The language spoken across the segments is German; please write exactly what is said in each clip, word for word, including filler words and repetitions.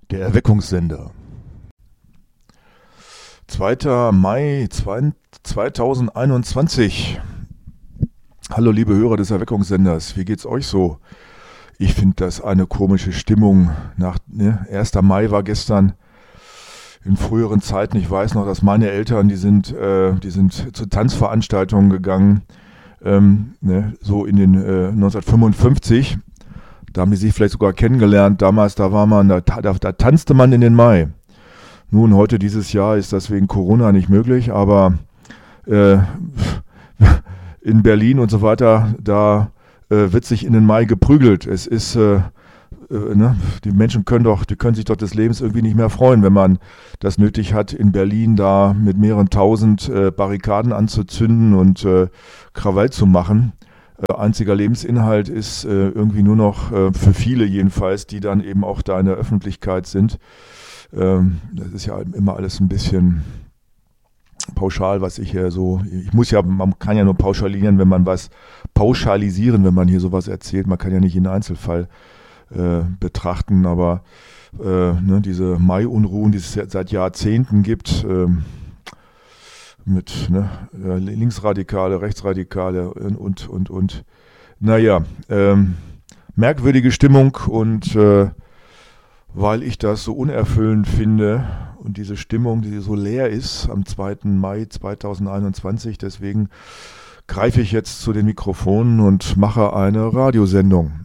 Der Erweckungssender. zweiter Mai zweitausendeinundzwanzig. Hallo liebe Hörer des Erweckungssenders, wie geht's euch so? Ich finde das eine komische Stimmung. Nach, ne, erster Mai war gestern. In früheren Zeiten, ich weiß noch, dass meine Eltern, die sind, äh, die sind zu Tanzveranstaltungen gegangen, ähm, ne, so in den äh, neunzehnhundertfünfundfünfzig. Da haben die sich vielleicht sogar kennengelernt. Damals, da war man, da, da, da tanzte man in den Mai. Nun, heute dieses Jahr ist das wegen Corona nicht möglich, aber äh, in Berlin und so weiter, da äh, wird sich in den Mai geprügelt. Es ist, äh, äh, ne, die Menschen können doch, die können sich doch des Lebens irgendwie nicht mehr freuen, wenn man das nötig hat, in Berlin da mit mehreren tausend äh, Barrikaden anzuzünden und äh, Krawall zu machen. Äh, einziger Lebensinhalt ist äh, irgendwie nur noch, äh, für viele jedenfalls, die dann eben auch da in der Öffentlichkeit sind. Ähm, das ist ja immer alles ein bisschen pauschal, was ich hier so, ich muss ja, man kann ja nur pauschalieren, wenn man was, pauschalisieren, wenn man hier sowas erzählt. Man kann ja nicht jeden Einzelfall äh, betrachten, aber äh, ne, diese Mai-Unruhen, die es seit Jahrzehnten gibt, ähm, mit ne, Linksradikale, Rechtsradikale und, und, und. Naja, ähm, merkwürdige Stimmung und äh, weil ich das so unerfüllend finde und diese Stimmung, die so leer ist am zweiten Mai zweitausendeinundzwanzig, deswegen greife ich jetzt zu den Mikrofonen und mache eine Radiosendung.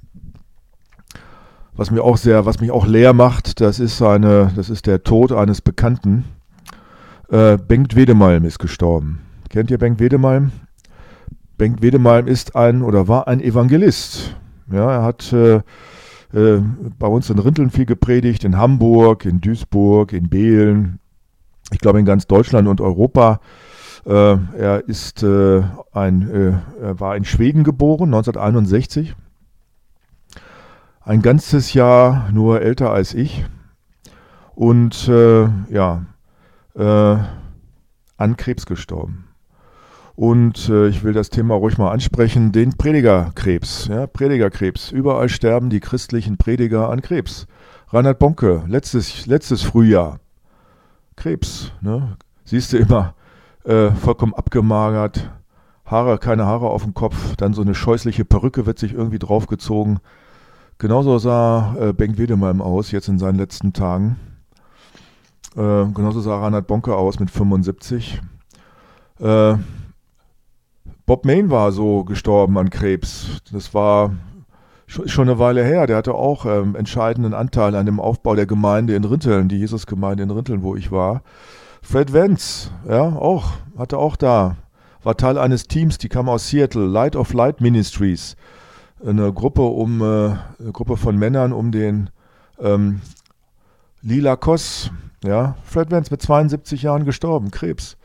Was mir auch sehr, was mich auch leer macht, das ist eine, das ist der Tod eines Bekannten. Äh, Bengt Wedemalm ist gestorben. Kennt ihr Bengt Wedemalm? Bengt Wedemalm ist ein oder war ein Evangelist. Ja, er hat äh, äh, bei uns in Rinteln viel gepredigt, in Hamburg, in Duisburg, in Behlen, ich glaube in ganz Deutschland und Europa. Äh, er ist äh, ein, äh, er war in Schweden geboren, neunzehnhunderteinundsechzig. Ein ganzes Jahr nur älter als ich. Und äh, ja, Äh, an Krebs gestorben. Und äh, ich will das Thema ruhig mal ansprechen, den Predigerkrebs. Ja, Predigerkrebs. Überall sterben die christlichen Prediger an Krebs. Reinhard Bonke, letztes, letztes Frühjahr. Krebs. Ne? Siehst du immer, äh, vollkommen abgemagert, Haare, keine Haare auf dem Kopf, dann so eine scheußliche Perücke wird sich irgendwie draufgezogen. Genauso sah äh, Bengt Wedemalm aus, jetzt in seinen letzten Tagen. Äh, genauso sah Reinhard Bonke aus mit fünfundsiebzig. Äh, Bob Mayne war so gestorben an Krebs. Das war schon eine Weile her. Der hatte auch ähm, entscheidenden Anteil an dem Aufbau der Gemeinde in Rinteln, die Jesusgemeinde in Rinteln, wo ich war. Fred Vance, ja, auch, hatte auch da, war Teil eines Teams, die kam aus Seattle, Light of Light Ministries. Eine Gruppe um, äh, eine Gruppe von Männern um den ähm, Lila Koss. Ja, Fred Vance mit zweiundsiebzig Jahren gestorben, Krebs.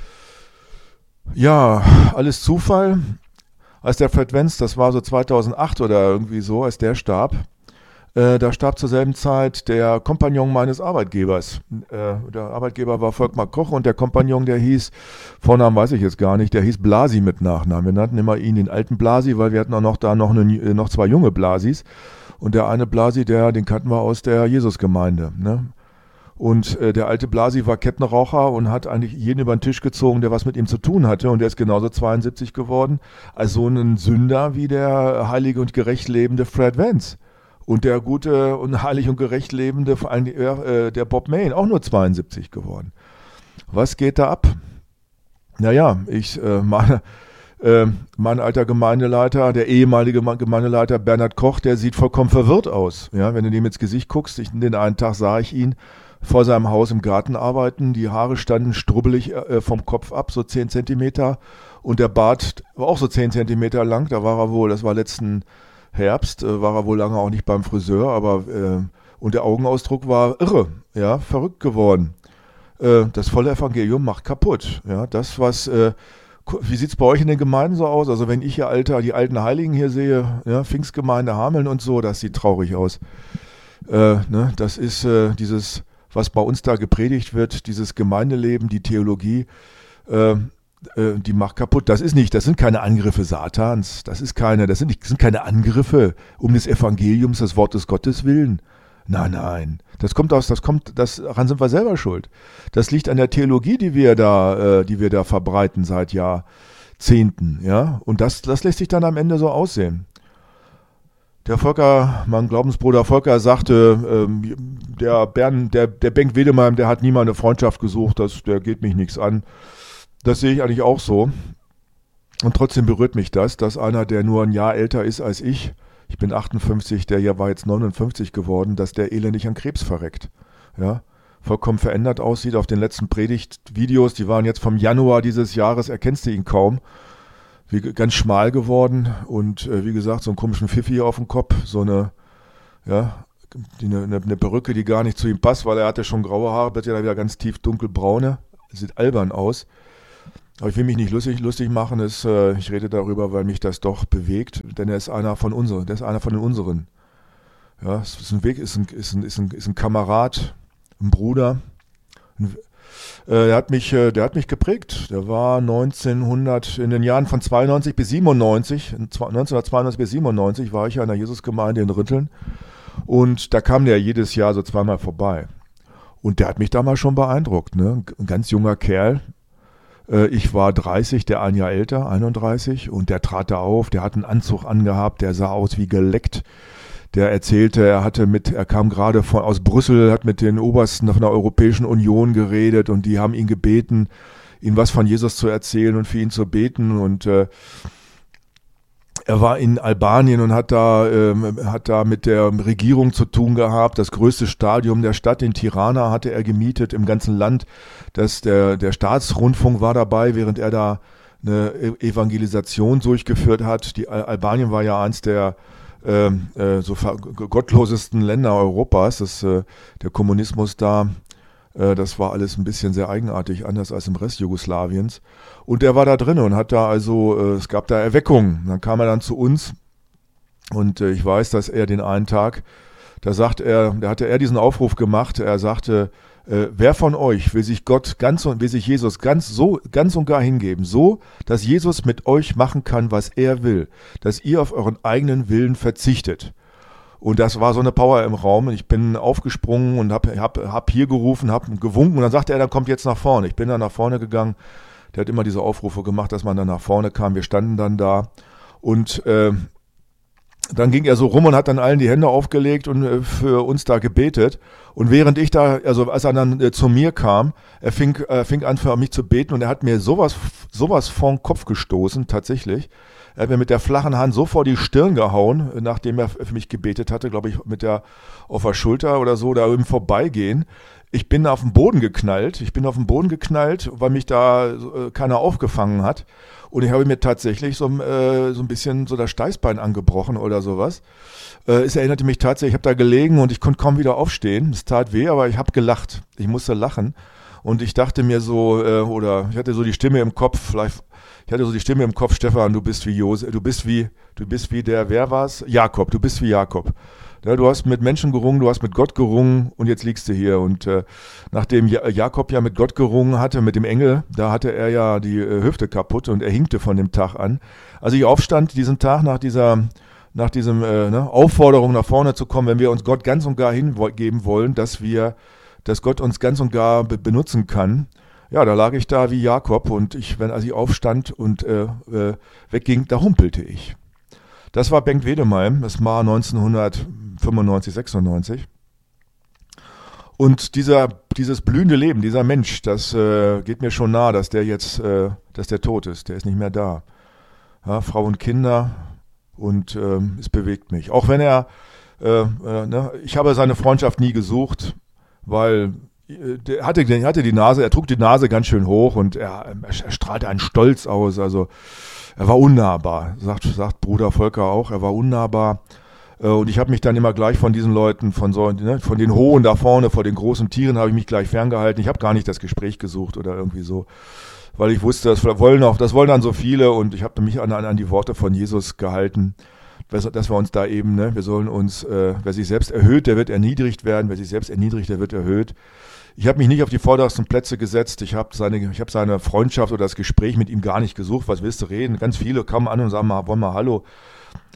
Ja, alles Zufall. Als der Fred Vance, das war so zweitausendacht oder irgendwie so, als der starb, äh, da starb zur selben Zeit der Kompagnon meines Arbeitgebers. Äh, der Arbeitgeber war Volkmar Koch und der Kompagnon, der hieß, Vornamen weiß ich jetzt gar nicht, der hieß Blasi mit Nachnamen. Wir nannten immer ihn den alten Blasi, weil wir hatten auch noch da noch, eine, noch zwei junge Blasis. Und der eine Blasi, der, den kannten wir aus der Jesusgemeinde, ne? Und äh, der alte Blasi war Kettenraucher und hat eigentlich jeden über den Tisch gezogen, der was mit ihm zu tun hatte. Und der ist genauso zweiundsiebzig geworden als so ein Sünder wie der heilige und gerecht lebende Fred Vance. Und der gute und heilig und gerecht lebende, vor allem äh, der Bob Mayne, auch nur zweiundsiebzig geworden. Was geht da ab? Naja, ich äh, meine... Äh, mein alter Gemeindeleiter, der ehemalige Gemeindeleiter Bernhard Koch, der sieht vollkommen verwirrt aus. Ja, wenn du dem ins Gesicht guckst, ich, den einen Tag sah ich ihn vor seinem Haus im Garten arbeiten, die Haare standen strubbelig äh, vom Kopf ab, so zehn Zentimeter und der Bart war auch so zehn Zentimeter lang, da war er wohl, das war letzten Herbst, äh, war er wohl lange auch nicht beim Friseur, aber äh, und der Augenausdruck war irre, ja, verrückt geworden. Äh, das volle Evangelium macht kaputt, ja, das was... Äh, Wie sieht es bei euch in den Gemeinden so aus? Also wenn ich hier alter, die alten Heiligen hier sehe, ja, Pfingstgemeinde Hameln und so, das sieht traurig aus. Äh, ne, das ist äh, dieses, was bei uns da gepredigt wird, dieses Gemeindeleben, die Theologie, äh, äh, die macht kaputt. Das ist nicht, das sind keine Angriffe Satans, das ist keine, das sind, nicht, das sind keine Angriffe um des Evangeliums, des Wortes Gottes willen. Nein, nein. Das kommt aus, das kommt, das, daran sind wir selber schuld. Das liegt an der Theologie, die wir da, äh, die wir da verbreiten seit Jahrzehnten, ja. Und das, das lässt sich dann am Ende so aussehen. Der Volker, mein Glaubensbruder Volker sagte, ähm, der Bernd, der, der Bengt Wedemeyer, der hat nie mal eine Freundschaft gesucht, das, der geht mich nichts an. Das sehe ich eigentlich auch so. Und trotzdem berührt mich das, dass einer, der nur ein Jahr älter ist als ich, ich bin achtundfünfzig, der ja war jetzt neunundfünfzig geworden, dass der elendig an Krebs verreckt. Ja, vollkommen verändert aussieht auf den letzten Predigtvideos, die waren jetzt vom Januar dieses Jahres, erkennst du ihn kaum. Wie, ganz schmal geworden und äh, wie gesagt, so einen komischen Pfiffi auf dem Kopf, so eine, ja, die, eine, eine Perücke, die gar nicht zu ihm passt, weil er hatte schon graue Haare, wird ja wieder ganz tief dunkelbraune, sieht albern aus. Aber ich will mich nicht lustig, lustig machen, ist, äh, ich rede darüber, weil mich das doch bewegt, denn er ist einer von unseren, der ist einer von den unseren. Ja, es ist ein Weg, ist ein, ist ein, ist ein, ist ein Kamerad, ein Bruder, ein, äh, der hat mich, äh, der hat mich geprägt. Der war neunzehnhundert, in den Jahren von zweiundneunzig bis siebenundneunzig, neunzehnhundertzweiundneunzig bis siebenundneunzig war ich ja in der Jesusgemeinde in Ritteln und da kam der jedes Jahr so zweimal vorbei. Und der hat mich damals schon beeindruckt, ne? Ein ganz junger Kerl. Ich war dreißig, der ein Jahr älter, einunddreißig, und der trat da auf, der hat einen Anzug angehabt, der sah aus wie geleckt. Der erzählte, er hatte mit, er kam gerade von, aus Brüssel, hat mit den Obersten von der Europäischen Union geredet und die haben ihn gebeten, ihm was von Jesus zu erzählen und für ihn zu beten. Und äh, er war in Albanien und hat da, ähm, hat da mit der Regierung zu tun gehabt. Das größte Stadion der Stadt in Tirana hatte er gemietet im ganzen Land. Das, der, der Staatsrundfunk war dabei, während er da eine Evangelisation durchgeführt hat. Die Al- Albanien war ja eins der äh, äh, so ver- gottlosesten Länder Europas. Das, äh, der Kommunismus da, äh, das war alles ein bisschen sehr eigenartig, anders als im Rest Jugoslawiens. Und er war da drin und hat da also, äh, es gab da Erweckungen. Dann kam er dann zu uns und äh, ich weiß, dass er den einen Tag, da sagt er, da hatte er diesen Aufruf gemacht, er sagte, äh, wer von euch will sich Gott ganz und will sich Jesus ganz so, ganz und gar hingeben, so, dass Jesus mit euch machen kann, was er will, dass ihr auf euren eigenen Willen verzichtet. Und das war so eine Power im Raum. Ich bin aufgesprungen und hab, hab, hab hier gerufen, hab gewunken und dann sagte er, dann kommt jetzt nach vorne. Ich bin dann nach vorne gegangen. Der hat immer diese Aufrufe gemacht, dass man dann nach vorne kam. Wir standen dann da und äh, dann ging er so rum und hat dann allen die Hände aufgelegt und äh, für uns da gebetet. Und während ich da, also als er dann äh, zu mir kam, er fing, äh, fing an für mich zu beten und er hat mir sowas, sowas vor den Kopf gestoßen, tatsächlich. Er hat mir mit der flachen Hand so vor die Stirn gehauen, nachdem er für mich gebetet hatte, glaube ich, mit der auf der Schulter oder so, da im Vorbeigehen. Ich bin auf den Boden geknallt. Ich bin auf den Boden geknallt, weil mich da äh, keiner aufgefangen hat. Und ich habe mir tatsächlich so, äh, so ein bisschen so das Steißbein angebrochen oder sowas. Äh, es erinnerte mich tatsächlich, ich habe da gelegen und ich konnte kaum wieder aufstehen. Es tat weh, aber ich habe gelacht. Ich musste lachen. Und ich dachte mir so, äh, oder ich hatte so die Stimme im Kopf, vielleicht, ich hatte so die Stimme im Kopf, Stefan, du bist wie Josef, du bist wie, du bist wie der, wer war's? Jakob, du bist wie Jakob. Ja, du hast mit Menschen gerungen, du hast mit Gott gerungen und jetzt liegst du hier. Und äh, nachdem ja, Jakob ja mit Gott gerungen hatte, mit dem Engel, da hatte er ja die äh, Hüfte kaputt und er hinkte von dem Tag an. Als ich aufstand diesen Tag nach dieser, nach diesem äh, ne, Aufforderung nach vorne zu kommen, wenn wir uns Gott ganz und gar hingeben wollen, dass wir, dass Gott uns ganz und gar be- benutzen kann. Ja, da lag ich da wie Jakob und ich, wenn als ich aufstand und äh, äh, wegging, da humpelte ich. Das war Bengt Wedemeyer, das war neunzehnhundertfünfundneunzig, sechsundneunzig. Und dieser, dieses blühende Leben, dieser Mensch, das äh, geht mir schon nah, dass der jetzt, äh, dass der tot ist, der ist nicht mehr da. Ja, Frau und Kinder und äh, es bewegt mich. Auch wenn er, äh, äh, ne, ich habe seine Freundschaft nie gesucht, weil äh, der hatte, der hatte die Nase, er trug die Nase ganz schön hoch und er, er strahlte einen Stolz aus, also er war unnahbar, sagt, sagt Bruder Volker auch, er war unnahbar. Und ich habe mich dann immer gleich von diesen Leuten, von so, ne, von den Hohen da vorne, vor den großen Tieren, habe ich mich gleich ferngehalten. Ich habe gar nicht das Gespräch gesucht oder irgendwie so, weil ich wusste, das wollen auch, das wollen dann so viele und ich habe mich an, an die Worte von Jesus gehalten, dass wir uns da eben, ne, wir sollen uns, äh, wer sich selbst erhöht, der wird erniedrigt werden, wer sich selbst erniedrigt, der wird erhöht. Ich habe mich nicht auf die vordersten Plätze gesetzt. Ich habe seine, ich habe seine Freundschaft oder das Gespräch mit ihm gar nicht gesucht. Was willst du reden? Ganz viele kommen an und sagen mal, wollen mal Hallo.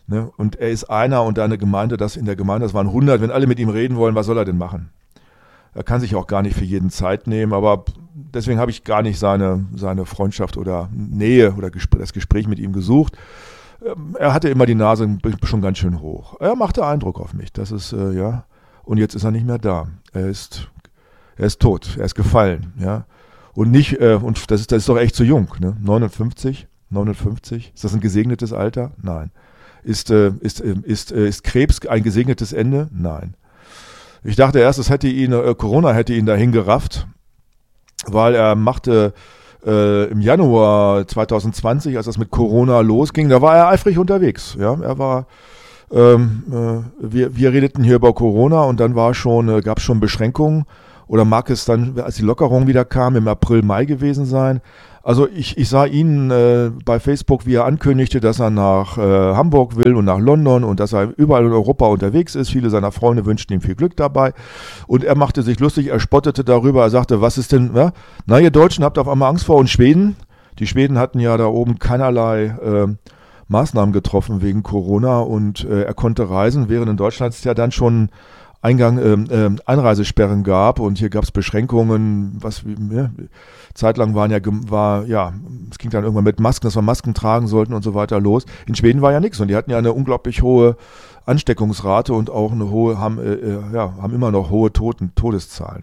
Ne? Und er ist einer und eine Gemeinde, das in der Gemeinde, das waren hundert, wenn alle mit ihm reden wollen, was soll er denn machen? Er kann sich auch gar nicht für jeden Zeit nehmen, aber deswegen habe ich gar nicht seine, seine Freundschaft oder Nähe oder Gespr- das Gespräch mit ihm gesucht. Ähm, Er hatte immer die Nase schon ganz schön hoch. Er machte Eindruck auf mich, das ist, äh, ja, und jetzt ist er nicht mehr da. Er ist, er ist tot, er ist gefallen, ja. Und nicht, äh, und das ist, das ist doch echt zu jung, ne? neunundfünfzig, neunundfünfzig, ist das ein gesegnetes Alter? Nein. Ist, äh, ist, äh, ist, äh, ist Krebs ein gesegnetes Ende? Nein. Ich dachte erst, es hätte ihn, äh, Corona hätte ihn dahin gerafft, weil er machte äh, im Januar zwanzig zwanzig, als das mit Corona losging, da war er eifrig unterwegs. Ja, er war, ähm, äh, wir, wir redeten hier über Corona und dann war schon, äh, gab es schon Beschränkungen oder mag es dann, als die Lockerung wieder kam, im April, Mai gewesen sein. Also ich, ich sah ihn äh, bei Facebook, wie er ankündigte, dass er nach äh, Hamburg will und nach London und dass er überall in Europa unterwegs ist. Viele seiner Freunde wünschten ihm viel Glück dabei. Und er machte sich lustig, er spottete darüber, er sagte, was ist denn, ja? Na, ihr Deutschen habt auf einmal Angst vor uns Schweden. Die Schweden hatten ja da oben keinerlei äh, Maßnahmen getroffen wegen Corona und äh, er konnte reisen, während in Deutschland es ja dann schon Eingang, ähm, ähm, Einreisesperren gab und hier gab es Beschränkungen, was ja, zeitlang waren ja, war, ja, es ging dann irgendwann mit Masken, dass wir Masken tragen sollten und so weiter los. In Schweden war ja nichts und die hatten ja eine unglaublich hohe Ansteckungsrate und auch eine hohe, haben, äh, ja, haben immer noch hohe Toten, Todeszahlen.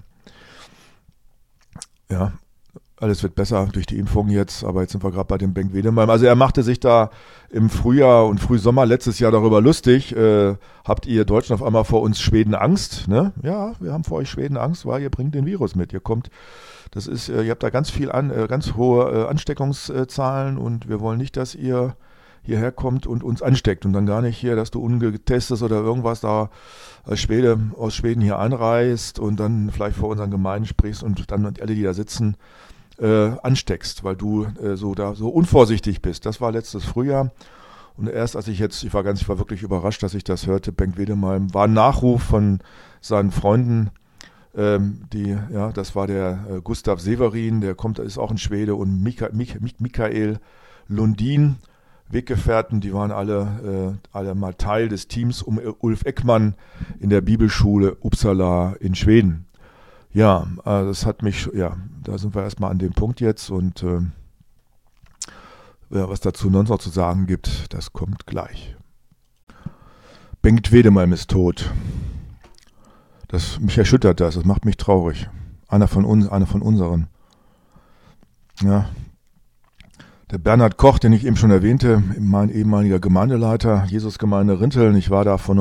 Ja, alles wird besser durch die Impfung jetzt, aber jetzt sind wir gerade bei dem Bengt Wedemeyer. Also er machte sich da im Frühjahr und Frühsommer letztes Jahr darüber lustig. Äh, habt ihr Deutschen auf einmal vor uns Schweden Angst? Ne? Ja, wir haben vor euch Schweden Angst, weil ihr bringt den Virus mit. Ihr kommt, das ist, äh, ihr habt da ganz viel an, äh, ganz hohe äh, Ansteckungszahlen und wir wollen nicht, dass ihr hierher kommt und uns ansteckt und dann gar nicht hier, dass du ungetestet oder irgendwas da als Schwede aus Schweden hier einreist und dann vielleicht vor unseren Gemeinden sprichst und dann alle, die da sitzen, Äh, ansteckst, weil du äh, so da so unvorsichtig bist. Das war letztes Frühjahr und erst als ich jetzt, ich war ganz, ich war wirklich überrascht, dass ich das hörte, Bengt Wedemeyer, war ein Nachruf von seinen Freunden, ähm, die, ja, das war der äh, Gustav Severin, der kommt, ist auch ein Schwede und Mika, Mik, Mik, Michael Lundin, Weggefährten, die waren alle, äh, alle mal Teil des Teams um Ulf Ekman in der Bibelschule Uppsala in Schweden. Ja, äh, das hat mich, ja, da sind wir erstmal an dem Punkt jetzt und äh, ja, was dazu sonst noch zu sagen gibt, das kommt gleich. Bengt Wedemeyer ist tot. Das, mich erschüttert das, das macht mich traurig. Einer von uns, einer von unseren. Ja. Der Bernhard Koch, den ich eben schon erwähnte, mein ehemaliger Gemeindeleiter, Jesusgemeinde Rinteln, ich war da von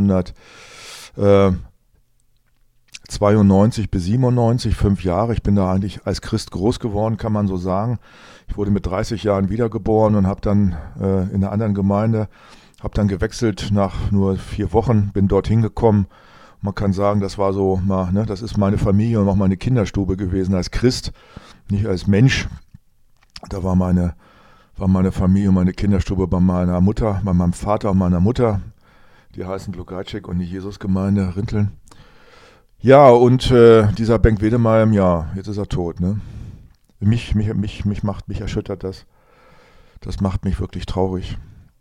neunzehnhundertzweiundneunzig bis siebenundneunzig, fünf Jahre. Ich bin da eigentlich als Christ groß geworden, kann man so sagen. Ich wurde mit dreißig Jahren wiedergeboren und habe dann äh, in einer anderen Gemeinde, habe dann gewechselt nach nur vier Wochen, bin dorthin gekommen. Man kann sagen, das war so, mal, ne, das ist meine Familie und auch meine Kinderstube gewesen als Christ, nicht als Mensch. Da war meine, war meine Familie, meine Kinderstube bei meiner Mutter, bei meinem Vater und meiner Mutter. Die heißen Glogajczyk und die Jesusgemeinde Rinteln. Ja, und äh, dieser Bengt Wedemeyer, ja, jetzt ist er tot, ne? Mich, mich, mich, mich macht, mich erschüttert das. Das macht mich wirklich traurig.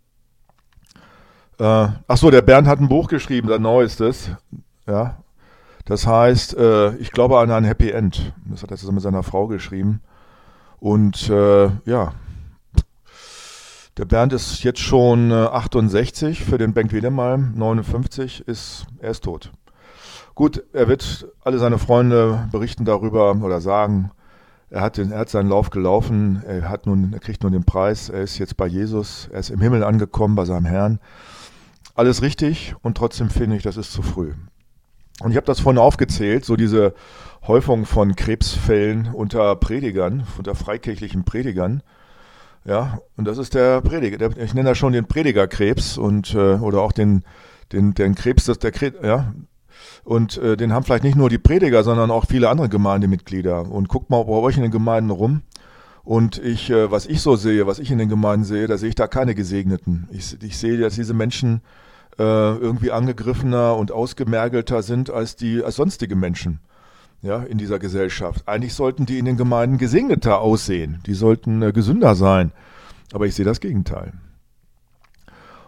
Äh, ach so, der Bernd hat ein Buch geschrieben, sein neuestes. Ja, das heißt, äh, ich glaube an ein Happy End. Das hat er zusammen mit seiner Frau geschrieben. Und äh, ja, der Bernd ist jetzt schon äh, achtundsechzig, für den Bengt Wedemeyer neunundfünfzig, ist, er ist tot. Gut, er wird, alle seine Freunde berichten darüber oder sagen, er hat, den, er hat seinen Lauf gelaufen, er, hat nun, er kriegt nun den Preis, er ist jetzt bei Jesus, er ist im Himmel angekommen bei seinem Herrn. Alles richtig und trotzdem finde ich, das ist zu früh. Und ich habe das vorhin aufgezählt, so diese Häufung von Krebsfällen unter Predigern, unter freikirchlichen Predigern. Ja, und das ist der Prediger, der, ich nenne das schon den Predigerkrebs und äh, oder auch den, den, den Krebs, das der Krebs, ja. Und äh, den haben vielleicht nicht nur die Prediger, sondern auch viele andere Gemeindemitglieder. Und guckt mal bei euch in den Gemeinden rum. Und ich, äh, was ich so sehe, was ich in den Gemeinden sehe, da sehe ich da keine Gesegneten. Ich, ich sehe, dass diese Menschen äh, irgendwie angegriffener und ausgemergelter sind als die als sonstige Menschen, ja, in dieser Gesellschaft. Eigentlich sollten die in den Gemeinden gesegneter aussehen. Die sollten äh, gesünder sein. Aber ich sehe das Gegenteil.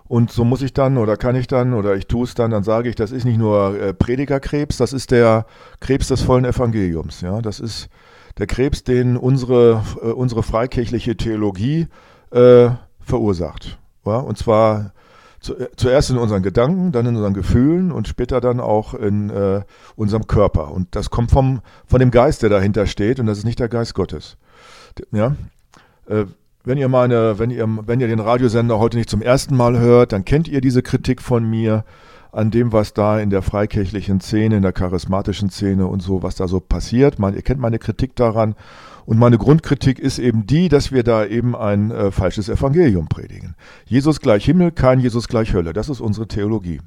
Und so muss ich dann oder kann ich dann oder ich tue es dann, dann sage ich, das ist nicht nur äh, Predigerkrebs, das ist der Krebs des vollen Evangeliums. Ja? Das ist der Krebs, den unsere, äh, unsere freikirchliche Theologie äh, verursacht. Ja? Und zwar zu, äh, zuerst in unseren Gedanken, dann in unseren Gefühlen und später dann auch in äh, unserem Körper. Und das kommt vom, von dem Geist, der dahinter steht, und das ist nicht der Geist Gottes. Ja? Äh, Wenn ihr meine, wenn ihr, wenn ihr den Radiosender heute nicht zum ersten Mal hört, dann kennt ihr diese Kritik von mir an dem, was da in der freikirchlichen Szene, in der charismatischen Szene und so, was da so passiert. Man, ihr kennt meine Kritik daran. Und meine Grundkritik ist eben die, dass wir da eben ein äh, falsches Evangelium predigen. Jesus gleich Himmel, kein Jesus gleich Hölle. Das ist unsere Theologie.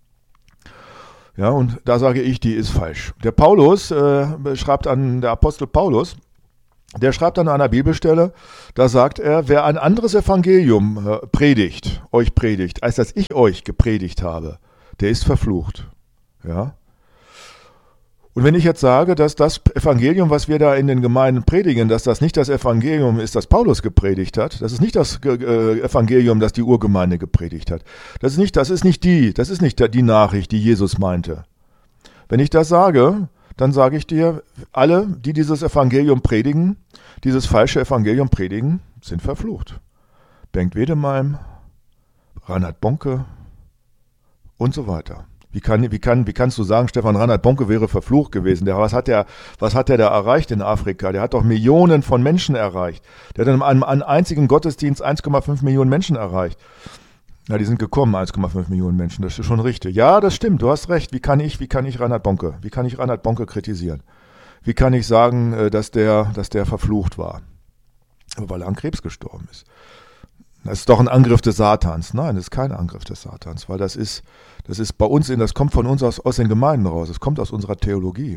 Ja, und da sage ich, die ist falsch. Der Paulus äh, schreibt an, der Apostel Paulus, der schreibt an einer Bibelstelle, da sagt er, wer ein anderes Evangelium äh, predigt, euch predigt, als dass ich euch gepredigt habe, der ist verflucht. Ja? Und wenn ich jetzt sage, dass das Evangelium, was wir da in den Gemeinden predigen, dass das nicht das Evangelium ist, das Paulus gepredigt hat, das ist nicht das äh, Evangelium, das die Urgemeinde gepredigt hat. Das ist nicht, das ist nicht die, das ist nicht die Nachricht, die Jesus meinte. Wenn ich das sage, dann sage ich dir, alle, die dieses Evangelium predigen, dieses falsche Evangelium predigen, sind verflucht. Bengt Wedemeim, Reinhard Bonke und so weiter. Wie, kann, wie, kann, wie kannst du sagen, Stefan Reinhard Bonke wäre verflucht gewesen? Der, was, hat der, was hat der da erreicht in Afrika? Der hat doch Millionen von Menschen erreicht. Der hat in einem, einem einzigen Gottesdienst eins Komma fünf Millionen Menschen erreicht. Ja, die sind gekommen, eins Komma fünf Millionen Menschen, das ist schon richtig. Ja, das stimmt, du hast recht. Wie kann ich, wie kann ich Reinhard Bonke, wie kann ich Reinhard Bonke kritisieren? Wie kann ich sagen, dass der, dass der verflucht war? Weil er an Krebs gestorben ist. Das ist doch ein Angriff des Satans. Nein, das ist kein Angriff des Satans, weil das ist, das ist bei uns, in, das kommt von uns aus, aus den Gemeinden raus. Das kommt aus unserer Theologie.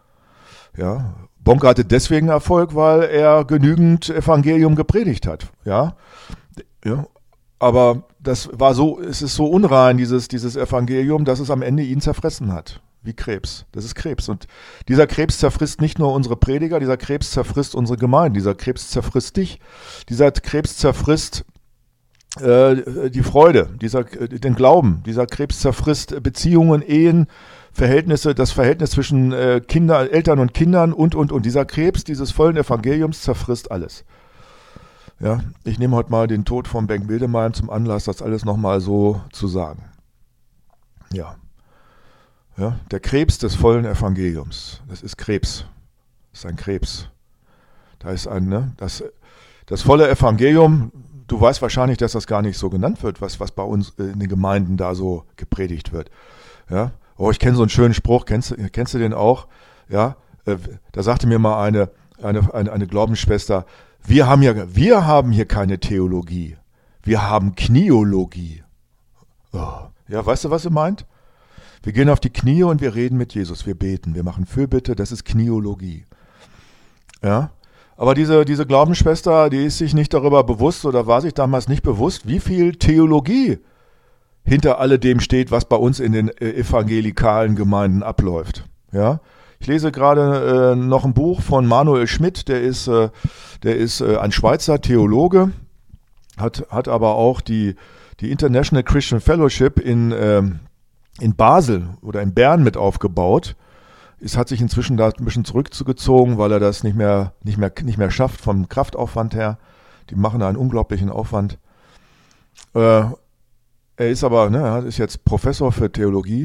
Ja, Bonke hatte deswegen Erfolg, weil er genügend Evangelium gepredigt hat. Ja, ja. Aber das war so, es ist so unrein, dieses, dieses Evangelium, dass es am Ende ihn zerfressen hat. Wie Krebs. Das ist Krebs. Und dieser Krebs zerfrisst nicht nur unsere Prediger, dieser Krebs zerfrisst unsere Gemeinde, dieser Krebs zerfrisst dich, dieser Krebs zerfrisst äh, die Freude, dieser, den Glauben, dieser Krebs zerfrisst Beziehungen, Ehen, Verhältnisse, das Verhältnis zwischen äh, Kinder, Eltern und Kindern und, und, und. Dieser Krebs dieses vollen Evangeliums zerfrisst alles. Ja, ich nehme heute mal den Tod von Bengt Wedemeim zum Anlass, das alles nochmal so zu sagen. Ja. Ja, der Krebs des vollen Evangeliums, das ist Krebs. Das ist ein Krebs. Da ist ein, ne, das, das volle Evangelium, du weißt wahrscheinlich, dass das gar nicht so genannt wird, was, was bei uns in den Gemeinden da so gepredigt wird. Ja, oh, ich kenne so einen schönen Spruch, kennst, kennst du den auch? Ja, äh, da sagte mir mal eine, eine, eine, eine Glaubensschwester, Wir haben, ja, wir haben hier keine Theologie. Wir haben Kniologie. Oh. Ja, weißt du, was sie meint? Wir gehen auf die Knie und wir reden mit Jesus. Wir beten, wir machen Fürbitte, das ist Kniologie. Ja, aber diese, diese Glaubensschwester, die ist sich nicht darüber bewusst oder war sich damals nicht bewusst, wie viel Theologie hinter alledem steht, was bei uns in den evangelikalen Gemeinden abläuft. Ja, ich lese gerade äh, noch ein Buch von Manuel Schmidt, der ist, äh, der ist äh, ein Schweizer Theologe, hat, hat aber auch die, die International Christian Fellowship in, äh, in Basel oder in Bern mit aufgebaut. Es hat sich inzwischen da ein bisschen zurückgezogen, weil er das nicht mehr, nicht mehr, nicht mehr schafft vom Kraftaufwand her. Die machen da einen unglaublichen Aufwand. Äh, er ist aber, ne, er ist jetzt Professor für Theologie.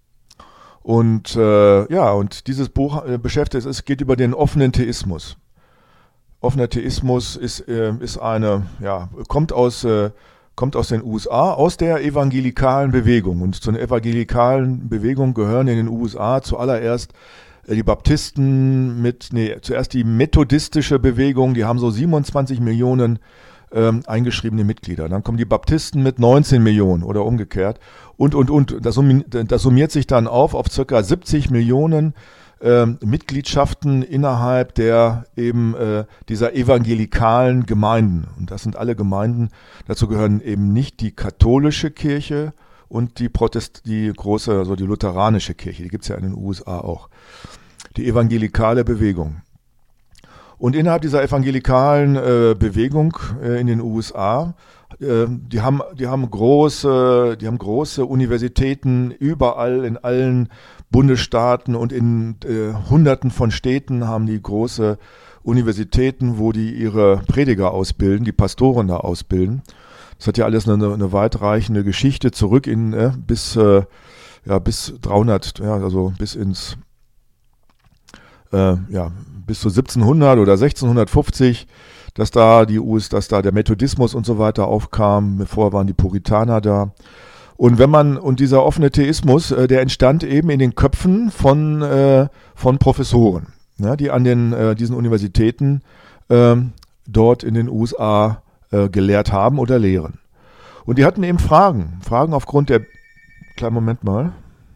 Und äh, ja, und dieses Buch äh, beschäftigt, es geht über den offenen Theismus. Offener Theismus ist, äh, ist eine, ja, kommt aus, äh, kommt aus den U S A, aus der evangelikalen Bewegung. Und zu einer evangelikalen Bewegung gehören in den U S A zuallererst äh, die Baptisten mit, nee, zuerst die methodistische Bewegung, die haben so siebenundzwanzig Millionen ähm, eingeschriebene Mitglieder. Dann kommen die Baptisten mit neunzehn Millionen oder umgekehrt. Und, und, und, das, das summiert sich dann auf auf circa siebzig Millionen ähm, Mitgliedschaften innerhalb der eben äh, dieser evangelikalen Gemeinden. Und das sind alle Gemeinden, dazu gehören eben nicht die katholische Kirche und die Protest, die große, also die lutheranische Kirche, die gibt es ja in den U S A auch. Die evangelikale Bewegung. Und innerhalb dieser evangelikalen äh, Bewegung äh, in den U S A äh, die haben, die haben große, die haben große Universitäten überall in allen Bundesstaaten und in äh, Hunderten von Städten haben die große Universitäten, wo die ihre Prediger ausbilden, die Pastoren da ausbilden. Das hat ja alles eine, eine weitreichende Geschichte zurück in äh, bis äh, ja bis dreihundert, ja, also bis ins äh, ja bis zu siebzehnhundert oder sechzehnhundertfünfzig, dass da die U S, dass da der Methodismus und so weiter aufkam. Vorher waren die Puritaner da. Und wenn man und dieser offene Theismus, äh, der entstand eben in den Köpfen von äh, von Professoren, ja, die an den äh, diesen Universitäten äh, dort in den U S A äh, gelehrt haben oder lehren. Und die hatten eben Fragen, Fragen aufgrund der, kleinen Moment mal.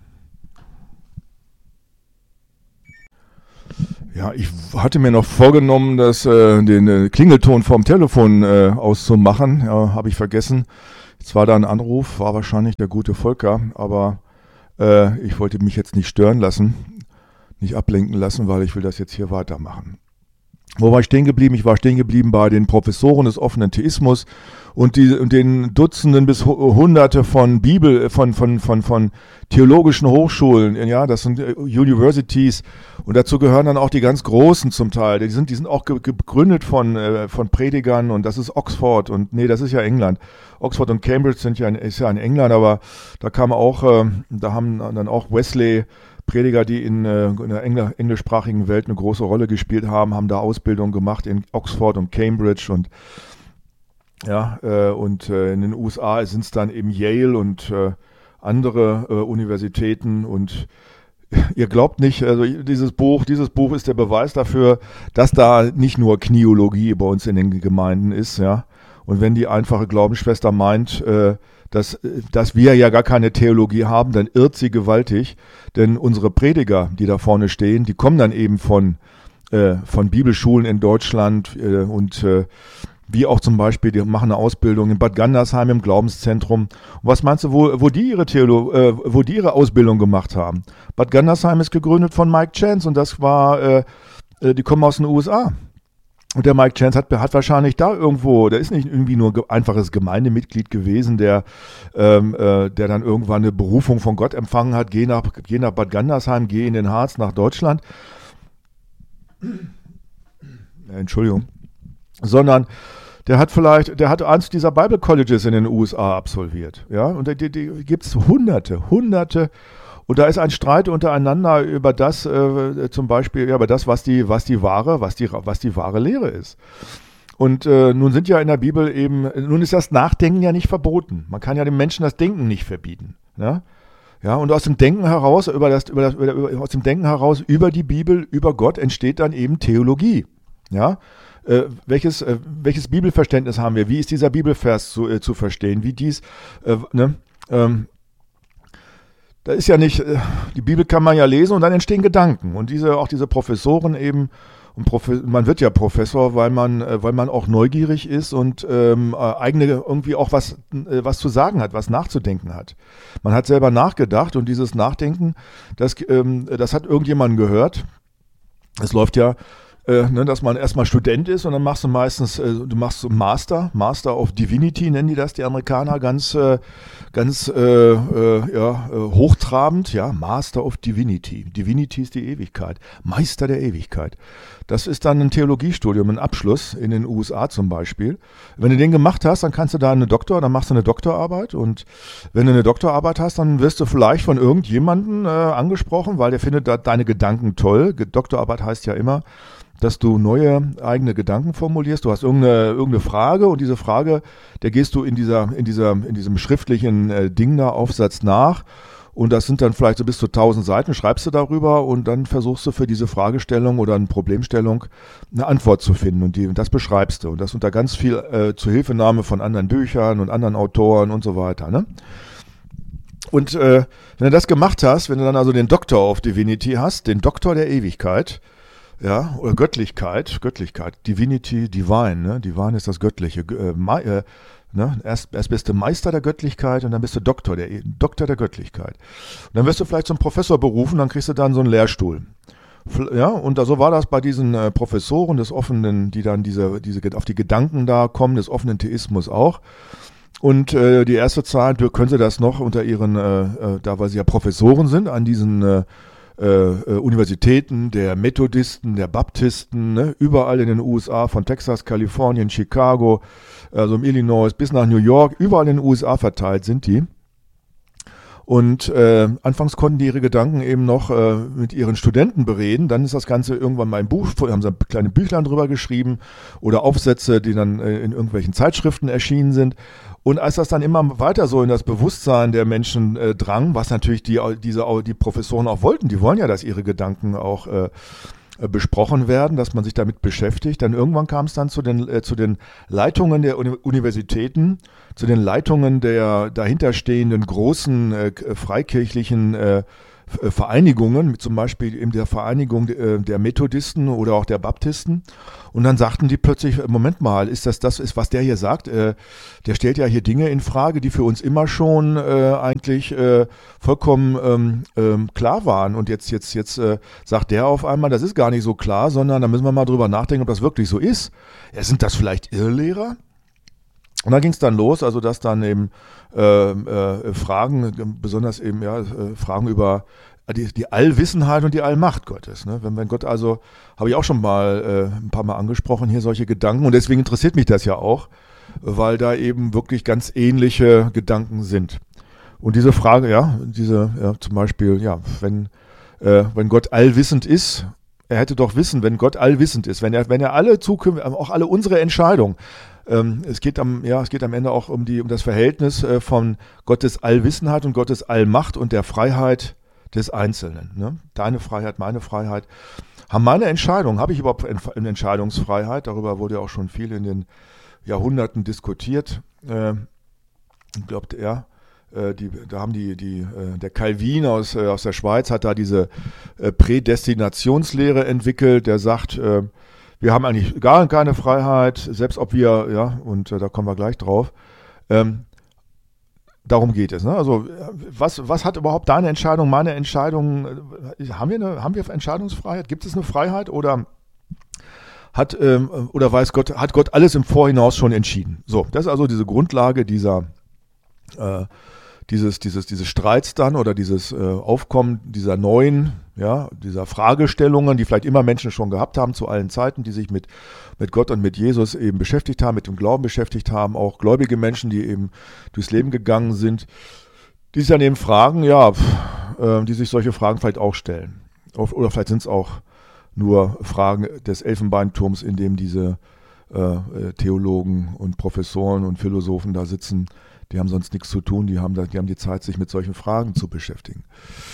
Ja, ich hatte mir noch vorgenommen, das, äh, den äh, Klingelton vom Telefon äh, auszumachen, ja, habe ich vergessen. Jetzt war da ein Anruf, war wahrscheinlich der gute Volker, aber äh, ich wollte mich jetzt nicht stören lassen, nicht ablenken lassen, weil ich will das jetzt hier weitermachen. Wo war ich stehen geblieben? Ich war stehen geblieben bei den Professoren des offenen Theismus und, die, und den Dutzenden bis Hunderte von Bibel, von, von, von, von theologischen Hochschulen, ja, das sind Universities und dazu gehören dann auch die ganz Großen zum Teil. Die sind, die sind auch gegründet von, äh, von Predigern und das ist Oxford und nee, das ist ja England. Oxford und Cambridge sind ja in, ist ja in England, aber da kam auch, äh, da haben dann auch Wesley Prediger, die in, äh, in der engl- englischsprachigen Welt eine große Rolle gespielt haben, haben da Ausbildung gemacht in Oxford und Cambridge und ja, äh, und äh, in den U S A sind es dann eben Yale und äh, andere äh, Universitäten und ihr glaubt nicht, also dieses Buch, dieses Buch ist der Beweis dafür, dass da nicht nur Kniologie bei uns in den Gemeinden ist, ja. Und wenn die einfache Glaubensschwester meint, äh, dass, dass wir ja gar keine Theologie haben, dann irrt sie gewaltig, denn unsere Prediger, die da vorne stehen, die kommen dann eben von, äh, von Bibelschulen in Deutschland äh, und äh, wie auch zum Beispiel, die machen eine Ausbildung in Bad Gandersheim im Glaubenszentrum. Und was meinst du, wo, wo, die ihre Theolo äh, wo die ihre Ausbildung gemacht haben? Bad Gandersheim ist gegründet von Mike Chance und das war, äh, äh, die kommen aus den U S A. Und der Mike Chance hat, hat wahrscheinlich da irgendwo, der ist nicht irgendwie nur ge- einfaches Gemeindemitglied gewesen, der, ähm, äh, der dann irgendwann eine Berufung von Gott empfangen hat, geh nach, geh nach Bad Gandersheim, geh in den Harz nach Deutschland. Ja, Entschuldigung. Sondern der hat vielleicht, der hat eins dieser Bible Colleges in den U S A absolviert. Ja, und die, die gibt es hunderte, hunderte. Und da ist ein Streit untereinander über das, äh, zum Beispiel, ja, über das, was die, was die wahre, was die, was die wahre Lehre ist. Und äh, nun sind ja in der Bibel eben, nun ist das Nachdenken ja nicht verboten. Man kann ja dem Menschen das Denken nicht verbieten. Ja, ja, und aus dem Denken heraus, über das, über das, über, aus dem Denken heraus über die Bibel, über Gott entsteht dann eben Theologie. Ja. Äh, welches, äh, welches Bibelverständnis haben wir? Wie ist dieser Bibelvers zu, äh, zu verstehen? Wie dies, äh, ne? Ähm, da ist ja nicht, äh, die Bibel kann man ja lesen und dann entstehen Gedanken. Und diese, auch diese Professoren eben, und Profe- man wird ja Professor, weil man, äh, weil man auch neugierig ist und ähm, äh, eigene irgendwie auch was, äh, was zu sagen hat, was nachzudenken hat. Man hat selber nachgedacht und dieses Nachdenken, das, ähm, das hat irgendjemand gehört. Es läuft ja, Äh, ne, dass man erstmal Student ist und dann machst du meistens, äh, du machst so Master, Master of Divinity nennen die das, die Amerikaner, ganz, äh, ganz äh, äh, ja, äh, hochtrabend, ja, Master of Divinity. Divinity ist die Ewigkeit, Meister der Ewigkeit. Das ist dann ein Theologiestudium, ein Abschluss in den U S A zum Beispiel. Wenn du den gemacht hast, dann kannst du da eine Doktor, dann machst du eine Doktorarbeit und wenn du eine Doktorarbeit hast, dann wirst du vielleicht von irgendjemandem äh, angesprochen, weil der findet da deine Gedanken toll. Doktorarbeit heißt ja immer, dass du neue eigene Gedanken formulierst. Du hast irgendeine, irgendeine Frage und diese Frage, der gehst du in dieser, in dieser, in diesem schriftlichen äh, Ding da, Aufsatz nach und das sind dann vielleicht so bis zu tausend Seiten, schreibst du darüber und dann versuchst du für diese Fragestellung oder eine Problemstellung eine Antwort zu finden und, die, und das beschreibst du und das unter ganz viel äh, Zuhilfenahme von anderen Büchern und anderen Autoren und so weiter, ne? Und äh, wenn du das gemacht hast, wenn du dann also den Doctor of Divinity hast, den Doktor der Ewigkeit, ja, oder Göttlichkeit, Göttlichkeit, Divinity, Divine, ne? Divine ist das Göttliche, äh, mei, äh, ne? Erst, erst bist du Meister der Göttlichkeit und dann bist du Doktor der, Doktor der Göttlichkeit. Und dann wirst du vielleicht zum Professor berufen, dann kriegst du dann so einen Lehrstuhl. Ja, und so war das bei diesen äh, Professoren des offenen, die dann diese, diese auf die Gedanken da kommen, des offenen Theismus auch. Und äh, die erste Zeit können sie das noch unter ihren, äh, äh, da weil sie ja Professoren sind, an diesen äh, äh, Universitäten der Methodisten, der Baptisten, ne, überall in den U S A, von Texas, Kalifornien, Chicago, also im Illinois bis nach New York, überall in den U S A verteilt sind die. Und äh, anfangs konnten die ihre Gedanken eben noch äh, mit ihren Studenten bereden. Dann ist das Ganze irgendwann mal ein Buch, haben sie kleine Büchlein drüber geschrieben oder Aufsätze, die dann äh, in irgendwelchen Zeitschriften erschienen sind. Und als das dann immer weiter so in das Bewusstsein der Menschen äh, drang, was natürlich die, diese, die Professoren auch wollten, die wollen ja, dass ihre Gedanken auch äh, besprochen werden, dass man sich damit beschäftigt. Dann irgendwann kam es dann zu den, äh, zu den Leitungen der Uni- Universitäten, zu den Leitungen der dahinterstehenden großen äh, freikirchlichen äh, Vereinigungen, zum Beispiel eben der Vereinigung der Methodisten oder auch der Baptisten. Und dann sagten die plötzlich, Moment mal, ist das das, ist, was der hier sagt? Äh, der stellt ja hier Dinge in Frage, die für uns immer schon äh, eigentlich äh, vollkommen ähm, ähm, klar waren. Und jetzt, jetzt, jetzt äh, sagt der auf einmal, das ist gar nicht so klar, sondern da müssen wir mal drüber nachdenken, ob das wirklich so ist. Ja, sind das vielleicht Irrlehrer? Und da ging es dann los, also dass dann eben äh, äh, Fragen, besonders eben ja äh, Fragen über die, die Allwissenheit und die Allmacht Gottes. Ne? Wenn, wenn Gott also, habe ich auch schon mal äh, ein paar Mal angesprochen, hier solche Gedanken. Und deswegen interessiert mich das ja auch, weil da eben wirklich ganz ähnliche Gedanken sind. Und diese Frage, ja, diese, ja, zum Beispiel, ja, wenn, äh, wenn Gott allwissend ist, er hätte doch wissen, wenn Gott allwissend ist, wenn er, wenn er alle Zukunft, auch alle unsere Entscheidungen, ähm, es geht am, ja, es geht am Ende auch um die, um das Verhältnis äh, von Gottes Allwissenheit und Gottes Allmacht und der Freiheit des Einzelnen. Ne? Deine Freiheit, meine Freiheit. Haben meine Entscheidungen, habe ich überhaupt eine Entscheidungsfreiheit? Darüber wurde ja auch schon viel in den Jahrhunderten diskutiert. Äh, ich glaube, ja, äh, die, da haben die, die, äh, der Calvin aus, äh, aus der Schweiz hat da diese äh, Prädestinationslehre entwickelt, der sagt, äh, wir haben eigentlich gar keine Freiheit, selbst ob wir, ja, und äh, da kommen wir gleich drauf. Ähm, darum geht es. Ne? Also was, was hat überhaupt deine Entscheidung, meine Entscheidung? Äh, haben wir eine, haben wir Entscheidungsfreiheit? Gibt es eine Freiheit oder hat ähm, oder weiß Gott, hat Gott alles im Vorhinaus schon entschieden? So, das ist also diese Grundlage dieser äh, dieses, dieses, dieses Streits dann oder dieses äh, Aufkommen dieser neuen, ja, dieser Fragestellungen, die vielleicht immer Menschen schon gehabt haben zu allen Zeiten, die sich mit, mit Gott und mit Jesus eben beschäftigt haben, mit dem Glauben beschäftigt haben, auch gläubige Menschen, die eben durchs Leben gegangen sind, die sich dann eben fragen, ja, pff, äh, die sich solche Fragen vielleicht auch stellen. Oder vielleicht sind es auch nur Fragen des Elfenbeinturms, in dem diese äh, Theologen und Professoren und Philosophen da sitzen. Die haben sonst nichts zu tun, die haben, die haben die Zeit, sich mit solchen Fragen zu beschäftigen.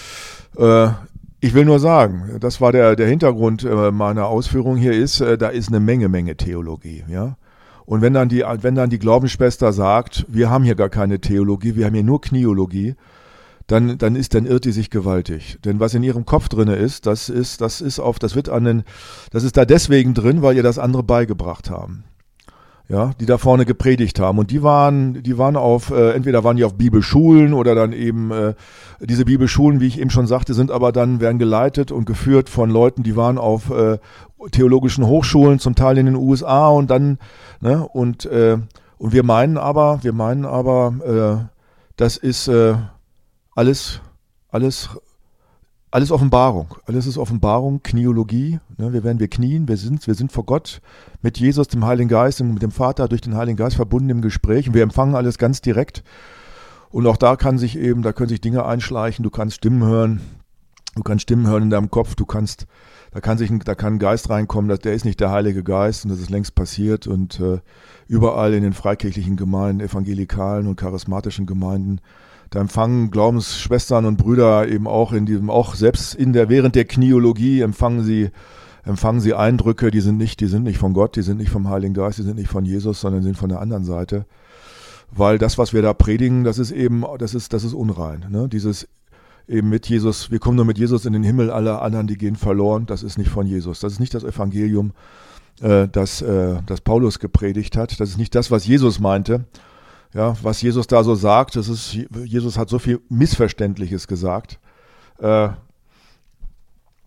Äh, ich will nur sagen, das war der, der Hintergrund äh, meiner Ausführung hier ist, äh, da ist eine Menge, Menge Theologie. Ja? Und wenn dann, die, wenn dann die Glaubensschwester sagt, wir haben hier gar keine Theologie, wir haben hier nur Kniologie, dann, dann, ist, dann irrt die sich gewaltig. Denn was in ihrem Kopf drin ist, das ist, das ist auf, das wird an den, das ist da deswegen drin, weil ihr das andere beigebracht haben. Ja, die da vorne gepredigt haben. Und die waren, die waren auf, äh, entweder waren die auf Bibelschulen oder dann eben, äh, diese Bibelschulen, wie ich eben schon sagte, sind aber dann, werden geleitet und geführt von Leuten, die waren auf äh, theologischen Hochschulen, zum Teil in den U S A und dann, ne, und, äh, und wir meinen aber, wir meinen aber, äh, das ist äh, alles, alles, alles Offenbarung. Alles ist Offenbarung, Kniologie. Ne, wir werden wir knien, wir sind, wir sind vor Gott mit Jesus, dem Heiligen Geist und mit dem Vater durch den Heiligen Geist verbunden im Gespräch. Und wir empfangen alles ganz direkt. Und auch da kann sich eben, da können sich Dinge einschleichen. Du kannst Stimmen hören. Du kannst Stimmen hören in deinem Kopf. Du kannst, da kann sich, ein, da kann ein Geist reinkommen. Der ist nicht der Heilige Geist und das ist längst passiert. Und äh, überall in den freikirchlichen Gemeinden, evangelikalen und charismatischen Gemeinden, da empfangen Glaubensschwestern und Brüder eben auch in diesem, auch selbst in der, während der Kniologie empfangen sie, empfangen sie Eindrücke, die sind nicht, die sind nicht von Gott, die sind nicht vom Heiligen Geist, die sind nicht von Jesus, sondern sind von der anderen Seite. Weil das, was wir da predigen, das ist eben, das ist, das ist unrein. Ne? Dieses eben mit Jesus, wir kommen nur mit Jesus in den Himmel, alle anderen, die gehen verloren, das ist nicht von Jesus. Das ist nicht das Evangelium, äh, das, äh, das Paulus gepredigt hat. Das ist nicht das, was Jesus meinte. Ja, was Jesus da so sagt, das ist, Jesus hat so viel Missverständliches gesagt. Äh,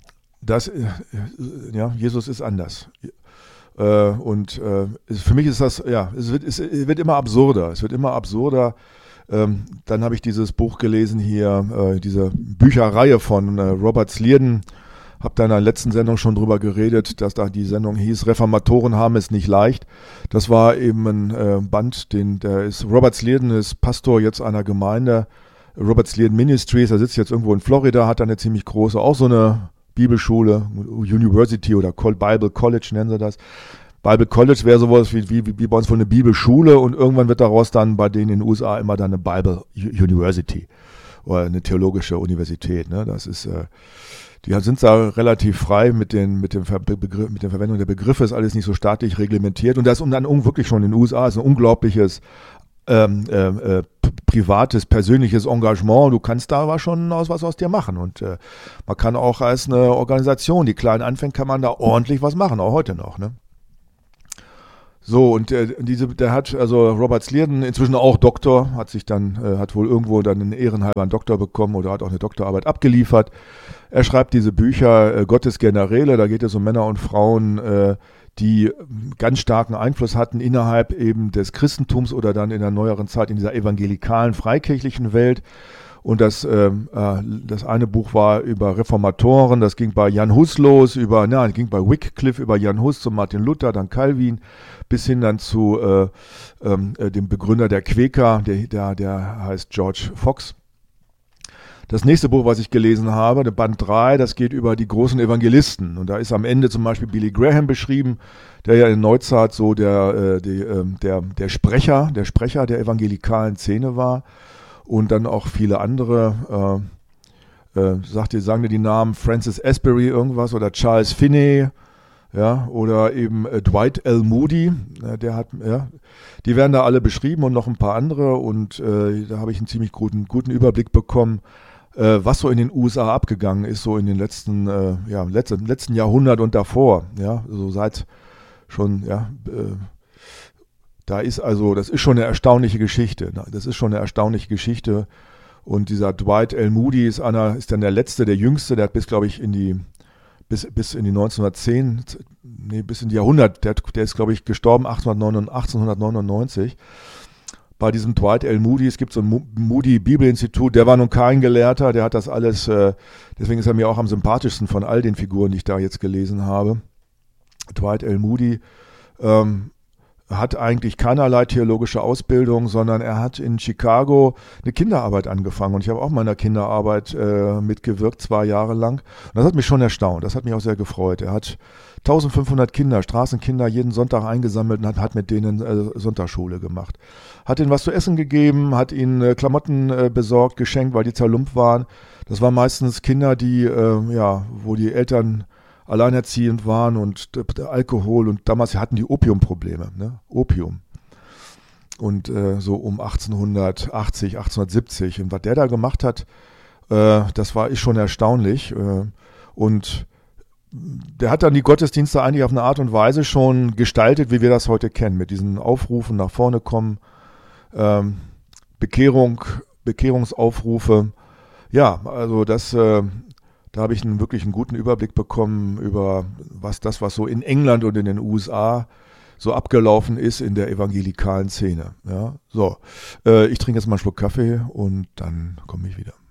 das, äh, ja, Jesus ist anders. Äh, und äh, für mich ist das, ja, es wird, es wird immer absurder. Es wird immer absurder. Ähm, dann habe ich dieses Buch gelesen hier, äh, diese Bücherreihe von äh, Robert Slierden. Habe da in der letzten Sendung schon drüber geredet, dass da die Sendung hieß, Reformatoren haben es nicht leicht. Das war eben ein äh, Band, den, der ist, Robert Slierden ist Pastor jetzt einer Gemeinde, Robert Slierden Ministries, er sitzt jetzt irgendwo in Florida, hat da eine ziemlich große, auch so eine Bibelschule, University oder Bible College nennen sie das. Bible College wäre sowas wie, wie, wie bei uns wohl eine Bibelschule und irgendwann wird daraus dann bei denen in den U S A immer dann eine Bible University oder eine theologische Universität. Ne? Das ist, äh, die sind da relativ frei mit den, mit dem Ver Begriff, mit der Verwendung der Begriffe, ist alles nicht so staatlich reglementiert und das ist dann wirklich schon in den U S A ist ein unglaubliches ähm, äh, privates, persönliches Engagement. Du kannst da aber schon aus, was aus dir machen und äh, man kann auch als eine Organisation, die klein anfängt, kann man da ordentlich was machen, auch heute noch, ne? So, und der, diese, der hat, also Robert Slierden, inzwischen auch Doktor, hat sich dann, äh, hat wohl irgendwo dann einen ehrenhalber einen Doktor bekommen oder hat auch eine Doktorarbeit abgeliefert. Er schreibt diese Bücher äh, Gottes Generäle, da geht es um Männer und Frauen, äh, die ganz starken Einfluss hatten innerhalb eben des Christentums oder dann in der neueren Zeit in dieser evangelikalen, freikirchlichen Welt. Und das, ähm, äh, das eine Buch war über Reformatoren, das ging bei Jan Hus los, über, na, ging bei Wycliffe über Jan Hus zu Martin Luther, dann Calvin, bis hin dann zu äh, äh, dem Begründer der Quäker, der, der, der heißt George Fox. Das nächste Buch, was ich gelesen habe, der Band drei, das geht über die großen Evangelisten. Und da ist am Ende zum Beispiel Billy Graham beschrieben, der ja in Neuzeit so der, äh, die, äh, der, der Sprecher, der Sprecher der evangelikalen Szene war. Und dann auch viele andere, äh, äh, sagt ihr, sagen dir die Namen Francis Asbury irgendwas oder Charles Finney, ja, oder eben äh, Dwight L. Moody, äh, der hat, ja, die werden da alle beschrieben und noch ein paar andere und äh, da habe ich einen ziemlich guten, guten Überblick bekommen, äh, was so in den U S A abgegangen ist, so in den letzten, äh, ja, letzten, letzten Jahrhundert und davor, ja, so seit schon, ja, äh, Da ist also, das ist schon eine erstaunliche Geschichte. Das ist schon eine erstaunliche Geschichte. Und dieser Dwight L. Moody ist einer, ist dann der letzte, der jüngste, der hat bis, glaube ich, in die, bis, bis in die neunzehnhundertzehn, nee, bis in die Jahrhundert, der, der ist, glaube ich, gestorben achtzehnhundertneunundneunzig. Bei diesem Dwight L. Moody, es gibt so ein Moody Bibelinstitut, der war nun kein Gelehrter, der hat das alles, äh, deswegen ist er mir auch am sympathischsten von all den Figuren, die ich da jetzt gelesen habe. Dwight L. Moody, ähm, hat eigentlich keinerlei theologische Ausbildung, sondern er hat in Chicago eine Kinderarbeit angefangen und ich habe auch mal in der Kinderarbeit äh, mitgewirkt, zwei Jahre lang. Und das hat mich schon erstaunt, das hat mich auch sehr gefreut. Er hat eintausendfünfhundert Kinder, Straßenkinder jeden Sonntag eingesammelt und hat, hat mit denen äh, Sonntagsschule gemacht. Hat ihnen was zu essen gegeben, hat ihnen äh, Klamotten äh, besorgt, geschenkt, weil die zerlumpt waren. Das waren meistens Kinder, die, äh, ja, wo die Eltern alleinerziehend waren und der Alkohol und damals hatten die Opiumprobleme, ne? Opium. Und äh, so um achtzehnhundertachtzig, achtzehnhundertsiebzig. Und was der da gemacht hat, äh, das war ist schon erstaunlich. Äh, und der hat dann die Gottesdienste eigentlich auf eine Art und Weise schon gestaltet, wie wir das heute kennen, mit diesen Aufrufen nach vorne kommen, ähm, Bekehrung, Bekehrungsaufrufe. Ja, also das äh, Da habe ich einen wirklich einen guten Überblick bekommen über was das, was so in England und in den U S A so abgelaufen ist in der evangelikalen Szene. Ja, so, äh, ich trinke jetzt mal einen Schluck Kaffee und dann komme ich wieder.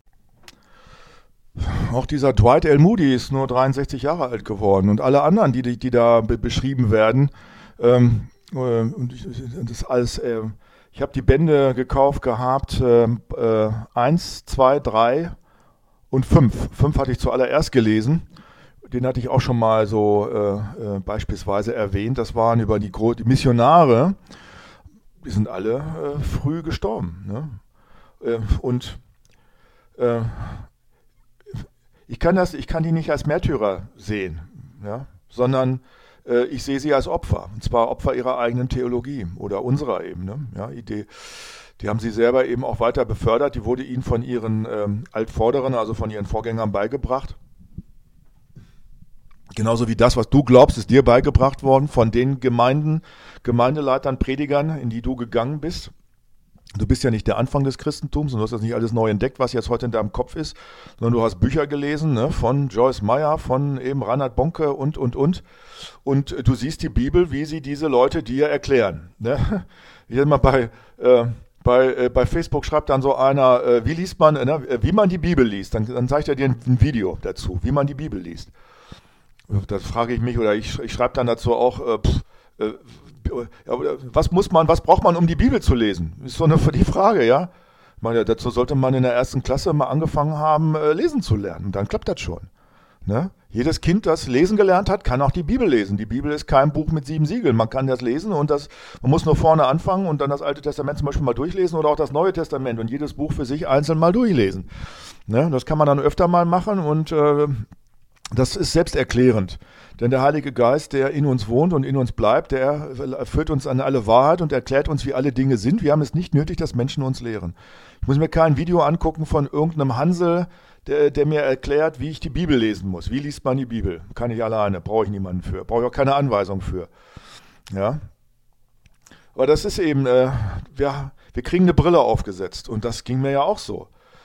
Auch dieser Dwight L. Moody ist nur dreiundsechzig Jahre alt geworden und alle anderen, die, die, die da be- beschrieben werden, ähm, äh, und ich, das alles, äh, ich habe die Bände gekauft gehabt, äh, äh, eins, zwei, drei und fünf. Fünf hatte ich zuallererst gelesen. Den hatte ich auch schon mal so äh, äh, beispielsweise erwähnt. Das waren über die, Gro- die Missionare. Die sind alle äh, früh gestorben. Ne? Äh, und äh, ich kann das, ich kann die nicht als Märtyrer sehen, ja? Sondern äh, ich sehe sie als Opfer. Und zwar Opfer ihrer eigenen Theologie oder unserer eben. Ne? Ja, Idee. Die haben sie selber eben auch weiter befördert. Die wurde ihnen von ihren ähm, Altvorderen, also von ihren Vorgängern beigebracht. Genauso wie das, was du glaubst, ist dir beigebracht worden von den Gemeinden, Gemeindeleitern, Predigern, in die du gegangen bist. Du bist ja nicht der Anfang des Christentums und du hast das nicht alles neu entdeckt, was jetzt heute in deinem Kopf ist, sondern du hast Bücher gelesen, ne, von Joyce Meyer, von eben Reinhard Bonke und, und, und. Und du siehst die Bibel, wie sie diese Leute dir erklären. Ne? Ich sag mal, bei, äh, bei, äh, bei Facebook schreibt dann so einer, äh, wie liest man, äh, wie man die Bibel liest. Dann, dann zeigt er dir ein, ein Video dazu, wie man die Bibel liest. Da frage ich mich, oder ich, ich schreibe dann dazu auch, äh, pff, äh, ja, was muss man, was braucht man, um die Bibel zu lesen? Ist so eine die Frage, ja. Ich meine, dazu sollte man in der ersten Klasse mal angefangen haben, äh, lesen zu lernen. Dann klappt das schon. Ne? Jedes Kind, das lesen gelernt hat, kann auch die Bibel lesen. Die Bibel ist kein Buch mit sieben Siegeln. Man kann das lesen und das, man muss nur vorne anfangen und dann das Alte Testament zum Beispiel mal durchlesen oder auch das Neue Testament und jedes Buch für sich einzeln mal durchlesen. Ne? Das kann man dann öfter mal machen und äh, das ist selbsterklärend, denn der Heilige Geist, der in uns wohnt und in uns bleibt, der führt uns an alle Wahrheit und erklärt uns, wie alle Dinge sind. Wir haben es nicht nötig, dass Menschen uns lehren. Ich muss mir kein Video angucken von irgendeinem Hansel, der, der mir erklärt, wie ich die Bibel lesen muss. Wie liest man die Bibel? Kann ich alleine, brauche ich niemanden für, brauche ich auch keine Anweisung für. Ja. Aber das ist eben, äh, wir, wir kriegen eine Brille aufgesetzt und das ging mir ja auch so.